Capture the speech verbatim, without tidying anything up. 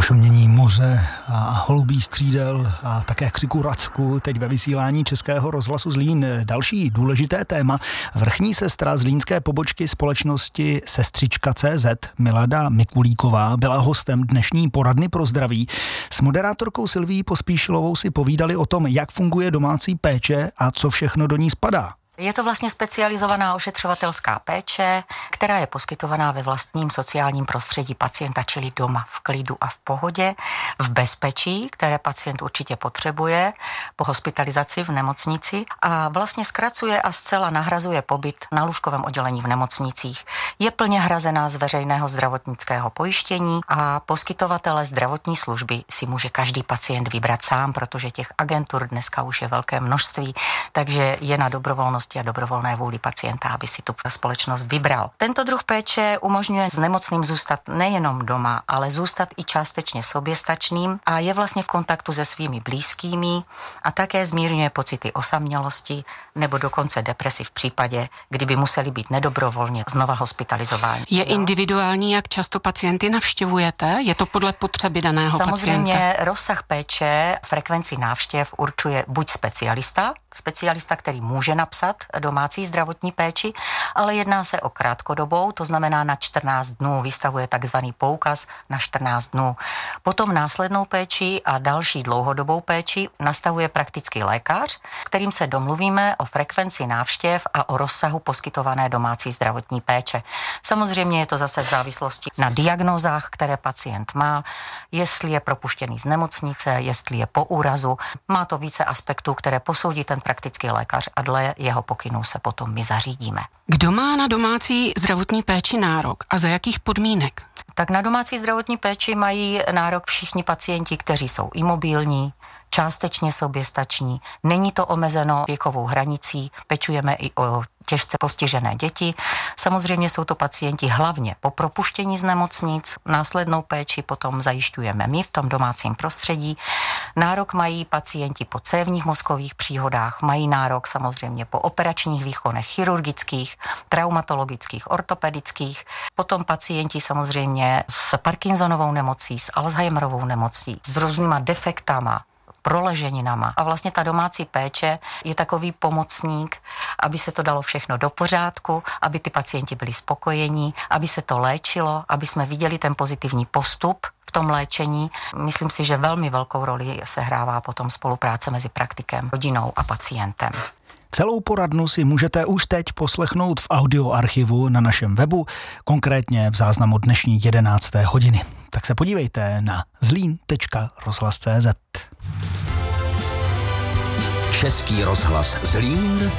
Pošumění moře a holubých křídel a také křiku račku teď ve vysílání Českého rozhlasu Zlín. Další důležité téma. Vrchní sestra zlínské pobočky společnosti Sestřička tečka cé zet Milada Mikulíková byla hostem dnešní poradny pro zdraví. S moderátorkou Silví Pospíšilovou si povídali o tom, jak funguje domácí péče a co všechno do ní spadá. Je to vlastně specializovaná ošetřovatelská péče, která je poskytovaná ve vlastním sociálním prostředí pacienta, čili doma, v klidu a v pohodě, v bezpečí, které pacient určitě potřebuje po hospitalizaci v nemocnici a vlastně zkracuje a zcela nahrazuje pobyt na lůžkovém oddělení v nemocnicích. Je plně hrazená z veřejného zdravotnického pojištění a poskytovatele zdravotní služby si může každý pacient vybrat sám, protože těch agentur dneska už je velké množství, takže je na dobrovolnost a dobrovolné vůli pacienta, aby si tu společnost vybral. Tento druh péče umožňuje s nemocným zůstat nejenom doma, ale zůstat i částečně soběstačným a je vlastně v kontaktu se svými blízkými a také zmírňuje pocity osamělosti nebo dokonce depresi v případě, kdyby museli být nedobrovolně znova hospitalizováni. Je no? individuální, jak často pacienty navštěvujete? Je to podle potřeby daného Samozřejmě pacienta? Samozřejmě rozsah péče, frekvenci návštěv určuje buď specialista, specialista, který může napsat domácí zdravotní péči, ale jedná se o krátkodobou, to znamená na čtrnáct dnů, vystavuje takzvaný poukaz na čtrnáct dnů. Potom následnou péči a další dlouhodobou péči nastavuje praktický lékař, s kterým se domluvíme o frekvenci návštěv a o rozsahu poskytované domácí zdravotní péče. Samozřejmě je to zase v závislosti na diagnózách, které pacient má, jestli je propuštěný z nemocnice, jestli je po úrazu. Má to více aspektů, které posoudí ten praktický lékař a dle jeho pokynů se potom my zařídíme. Kdo má na domácí zdravotní péči nárok a za jakých podmínek? Tak na domácí zdravotní péči mají nárok všichni pacienti, kteří jsou imobilní, částečně soběstační. Není to omezeno věkovou hranicí, pečujeme i o těžce postižené děti. Samozřejmě jsou to pacienti hlavně po propuštění z nemocnic, následnou péči potom zajišťujeme my v tom domácím prostředí. Nárok mají pacienti po cévních mozkových příhodách, mají nárok samozřejmě po operačních výkonech chirurgických, traumatologických, ortopedických, potom pacienti samozřejmě s Parkinsonovou nemocí, s Alzheimerovou nemocí, s různýma defektama, proleženinama. A vlastně ta domácí péče je takový pomocník, aby se to dalo všechno do pořádku, aby ty pacienti byli spokojení, aby se to léčilo, aby jsme viděli ten pozitivní postup v tom léčení. Myslím si, že velmi velkou roli sehrává potom spolupráce mezi praktikem, rodinou a pacientem. Celou poradnu si můžete už teď poslechnout v audioarchivu na našem webu, konkrétně v záznamu dnešní jedenácté hodiny. Tak se podívejte na zlín tečka rozhlas tečka cé zet. Český rozhlas Zlín